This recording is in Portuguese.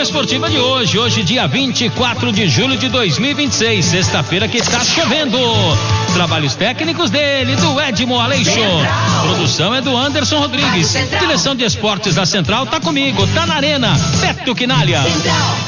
esportiva de hoje, dia 24 de julho de 2026, sexta-feira, que está chovendo. Trabalhos técnicos dele, do Edmo Aleixo. Produção é do Anderson Rodrigues. Direção de esportes da Central tá comigo, tá na arena, Beto Quinalha.